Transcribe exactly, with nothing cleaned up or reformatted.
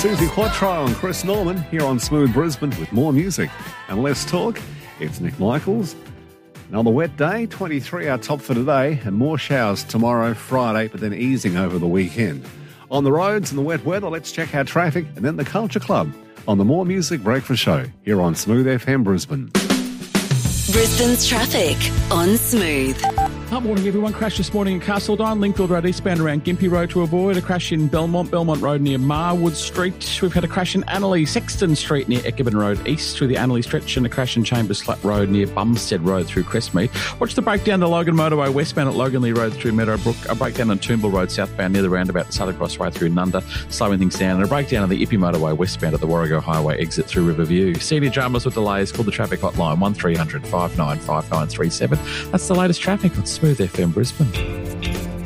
Susie Quattro and Chris Norman here on Smooth Brisbane with more music and less talk. It's Nick Michaels. Another wet day, twenty-three our top for today, and more showers tomorrow, Friday, but then easing over the weekend. On the roads and the wet weather, let's check our traffic and then the Culture Club on the More Music Breakfast Show here on Smooth F M Brisbane. Brisbane's traffic on Smooth. Good morning, everyone. Crash this morning in Castledine, Lingfield Road eastbound around Gympie Road to avoid. A crash in Belmont, Belmont Road near Marwood Street. We've had a crash in Annerley, Sexton Street near Eckerman Road east through the Annerley stretch, and a crash in Chambers Flat Road near Bumstead Road through Crestmead. Watch the breakdown to Logan Motorway westbound at Loganley Road through Meadowbrook. A breakdown on Toombul Road southbound near the roundabout at Southern Cross Road through Nunda, slowing things down. And a breakdown on the Ippy Motorway westbound at the Warrego Highway exit through Riverview. Senior dramas with delays, call the traffic hotline one three hundred five nine five nine three seven. That's the latest traffic on Smooth F M Brisbane.